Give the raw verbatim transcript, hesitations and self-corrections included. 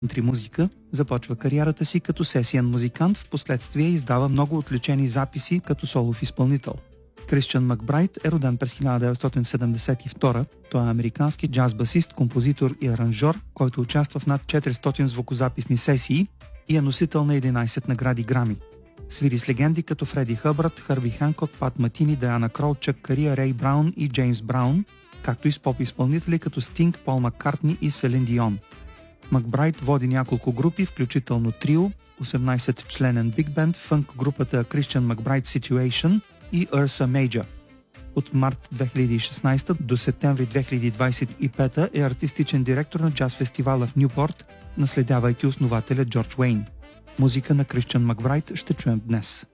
Country музика, започва кариерата си като сесиен музикант, в последствие издава много отличени записи като солов изпълнител. Кристиан Макбрайт е роден през хиляда деветстотин седемдесет и втора. Той е американски джаз-басист, композитор и аранжор, който участва в над четиристотин звукозаписни сесии и е носител на единайсет награди Грами. Свири с легенди като Фреди Хъбърт, Хърби Ханкок, Пат Матини, Даяна Крол, Чък Кария, Рей Браун и Джеймс Браун, както и с поп-изпълнители като Стинг, Пол Маккартни и Селин Дион. Макбрайт води няколко групи, включително трио, осемнайсетчленен биг бенд, фънк групата Christian McBride Situation и Ursa Major. От март две хиляди и шестнайсета до септември две хиляди двайсет и пета е артистичен директор на джаз фестивала в Нюпорт, наследявайки основателя Джордж Уейн. Музика на Кристиан Макбрайт ще чуем днес.